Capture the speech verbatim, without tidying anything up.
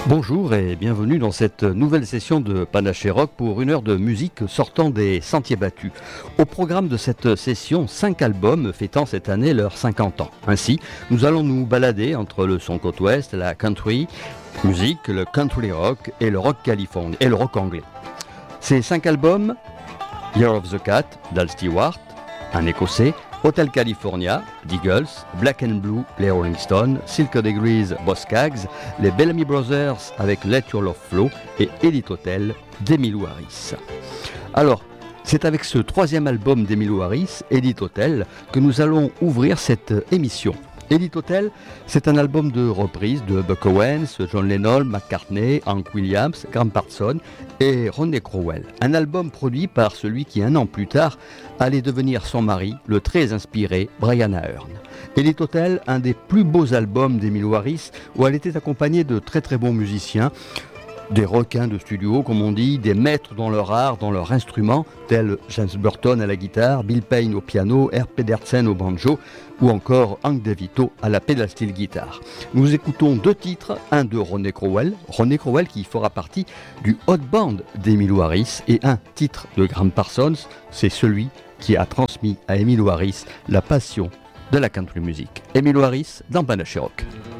Bonjour et bienvenue dans cette nouvelle session de Panaché Rock pour une heure de musique sortant des sentiers battus. Au programme de cette session, cinq albums fêtant cette année leurs cinquante ans. Ainsi, nous allons nous balader entre le son côte ouest, la country musique, le country rock et le rock californien et le rock anglais. Ces cinq albums, Year of the Cat d'Al Stewart, un écossais, Hotel California, d'Eagles, Black and Blue, les Rolling Stones, Silk Degrees, Boss Skaggs, les Bellamy Brothers avec Let Your Love Flow et Elite Hotel d'Emmylou Harris. Alors, c'est avec ce troisième album d'Emmylou Harris, Elite Hotel, que nous allons ouvrir cette émission. Elite Hotel, c'est un album de reprises de Buck Owens, John Lennon, McCartney, Hank Williams, Graham Parsons et Ronnie Crowell. Un album produit par celui qui, un an plus tard, allait devenir son mari, le très inspiré Brian Aherne. Elite Hotel, un des plus beaux albums d'Emmylou Harris, où elle était accompagnée de très très bons musiciens, des requins de studio, comme on dit, des maîtres dans leur art, dans leur instrument, tels James Burton à la guitare, Bill Payne au piano, Herb Pedersen au banjo, ou encore Hank DeVito à la pedal steel guitare. Nous écoutons deux titres, un de Ronnie Crowell, Ronnie Crowell qui fera partie du hot band d'Emmylou Harris, et un titre de Graham Parsons, c'est celui qui a transmis à Emmylou Harris la passion de la country music. Emmylou Harris dans Panaché Rock.